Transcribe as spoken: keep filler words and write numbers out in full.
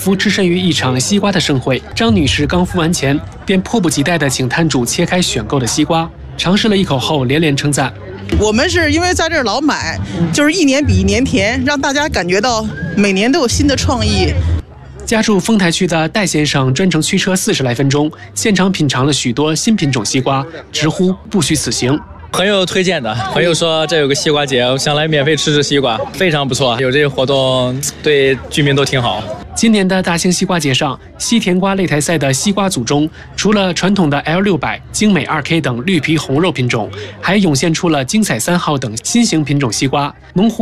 夫置身于一场西瓜的盛会，张女士刚付完钱，便迫不及待地请摊主切开选购的西瓜，尝试了一口后连连称赞。 我们是因为在这儿老买，就是一年比一年甜，让大家感觉到每年都有新的创意。 家住丰台区的戴先生专程驱车四十来分钟，现场品尝了许多新品种西瓜，直呼不虚此行。 朋友推荐的，朋友说这有个西瓜节，我想来免费吃吃西瓜，非常不错。有这个活动，对居民都挺好。 今年的大兴西瓜节上，西甜瓜擂台赛的西瓜组中，除了传统的 L 六百、精美 二 K 等绿皮红肉品种，还涌现出了精彩三号等新型品种西瓜。农户